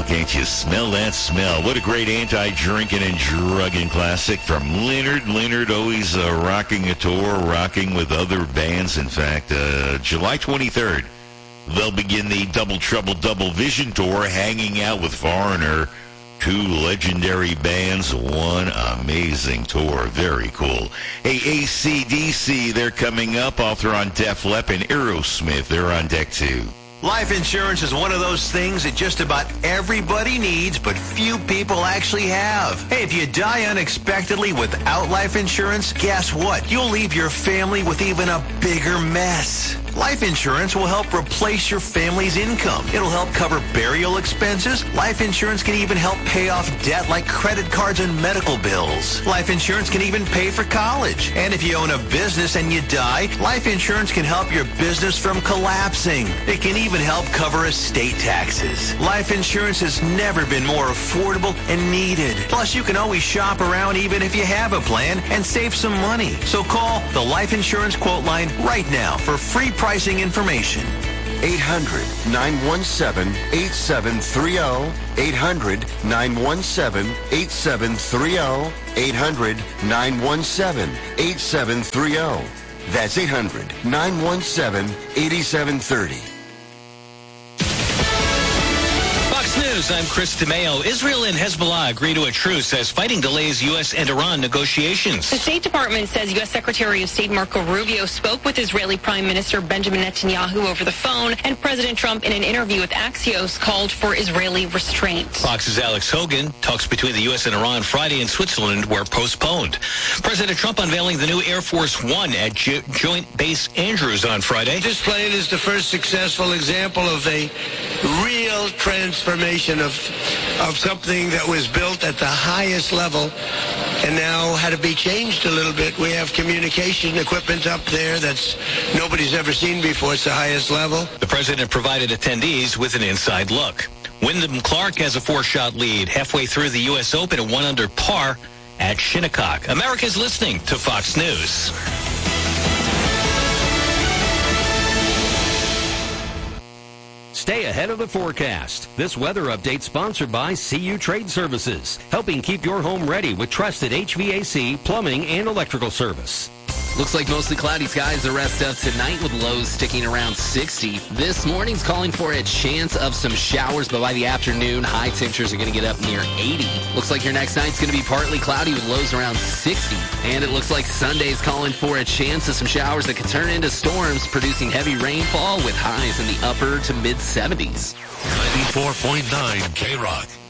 can't you smell that smell? What a great anti-drinking and drugging classic from Leonard. Leonard always rocking a tour, rocking with other bands. In fact, July 23rd, they'll begin the Double Trouble Double Vision Tour, hanging out with Foreigner. Two legendary bands, one amazing tour. Very cool. Hey, AC/DC, they're coming up. Author on Def Leppard and Aerosmith, they're on deck too. Life insurance is one of those things that just about everybody needs, but few people actually have. Hey, if you die unexpectedly without life insurance, guess what? You'll leave your family with even a bigger mess. Life insurance will help replace your family's income. It'll help cover burial expenses. Life insurance can even help pay off debt like credit cards and medical bills. Life insurance can even pay for college. And if you own a business and you die, life insurance can help your business from collapsing. It can even help cover estate taxes. Life insurance has never been more affordable and needed. Plus, you can always shop around even if you have a plan and save some money. So call the Life Insurance Quote Line right now for free pricing information. 800-917-8730. 800-917-8730. 800-917-8730. That's 800-917-8730. News, I'm Chris DeMeo. Israel and Hezbollah agree to a truce as fighting delays U.S. and Iran negotiations. The State Department says U.S. Secretary of State Marco Rubio spoke with Israeli Prime Minister Benjamin Netanyahu over the phone, and President Trump, in an interview with Axios, called for Israeli restraint. Fox's Alex Hogan. Talks between the U.S. and Iran Friday in Switzerland were postponed. President Trump unveiling the new Air Force One at Joint Base Andrews on Friday. This plane is the first successful example of a real transformation of something that was built at the highest level and now had to be changed a little bit. We have communication equipment up there that's nobody's ever seen before. It's the highest level. The president provided attendees with an inside look. Wyndham Clark has a 4-shot lead halfway through the U.S. Open at 1 under par at Shinnecock. America's listening to Fox News. Stay ahead of the forecast. This weather update sponsored by CU Trade Services, helping keep your home ready with trusted HVAC, plumbing, and electrical service. Looks like mostly cloudy skies the rest of tonight with lows sticking around 60. This morning's calling for a chance of some showers, but by the afternoon, high temperatures are going to get up near 80. Looks like your next night's going to be partly cloudy with lows around 60. And it looks like Sunday's calling for a chance of some showers that could turn into storms, producing heavy rainfall with highs in the upper to mid-70s. 94.9 K-Rock.